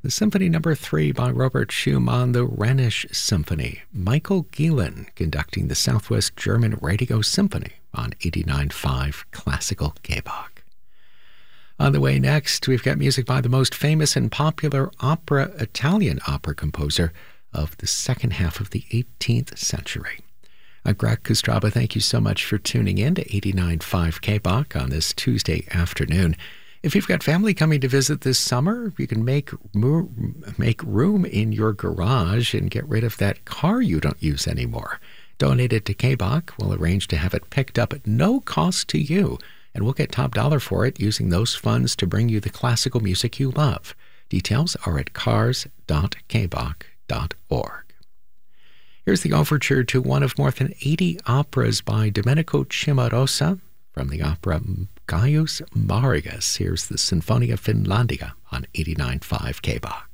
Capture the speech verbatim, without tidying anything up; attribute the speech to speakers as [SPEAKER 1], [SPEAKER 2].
[SPEAKER 1] The Symphony Number Three by Robert Schumann, the Rhenish Symphony. Michael Gielen conducting the Southwest German Radio Symphony on eighty-nine point five Classical K-Bach. On the way next, we've got music by the most famous and popular opera Italian opera composer of the second half of the eighteenth century. I'm Greg Kostraba. Thank you so much for tuning in to eighty-nine point five K-Bach on this Tuesday afternoon. If you've got family coming to visit this summer, you can make make room in your garage and get rid of that car you don't use anymore. Donate it to K-Bach. We'll arrange to have it picked up at no cost to you, and we'll get top dollar for it using those funds to bring you the classical music you love. Details are at cars dot k bach dot org. Here's the overture to one of more than eighty operas by Domenico Cimarosa from the opera Gaius Marius. Here's the Sinfonia Finlandia on eighty-nine point five K-Bach.